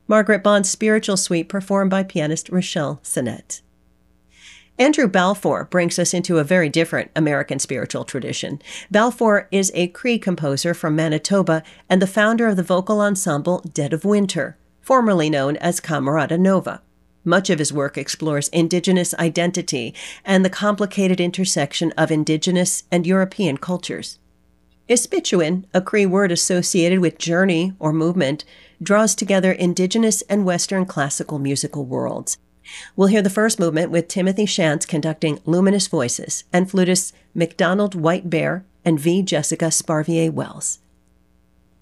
Margaret Bond's Spiritual Suite performed by pianist Rochelle Sinnett. Andrew Balfour brings us into a very different American spiritual tradition. Balfour is a Cree composer from Manitoba and the founder of the vocal ensemble Dead of Winter, formerly known as Camerata Nova. Much of his work explores Indigenous identity and the complicated intersection of Indigenous and European cultures. Ispituin, a Cree word associated with journey or movement, draws together Indigenous and Western classical musical worlds. We'll hear the first movement with Timothy Shantz conducting Luminous Voices and flutists McDonald White Bear and V. Jessica Sparvier Wells.